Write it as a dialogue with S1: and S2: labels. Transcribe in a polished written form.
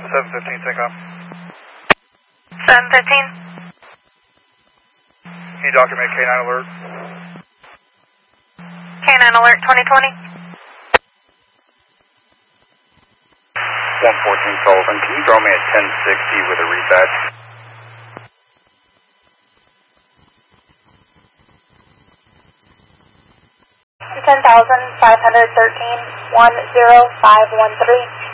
S1: 715, takeoff.
S2: 715.
S1: Can you document K9 alert?
S2: K9 alert 2020.
S3: 114 Sullivan, can you throw me at 1060 with a reset?
S2: 10,513, 10513.